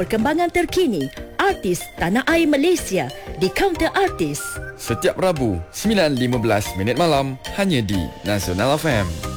perkembangan terkini artis tanah air Malaysia di Counter Artis. Setiap Rabu 9.15 malam hanya di Nasional FM.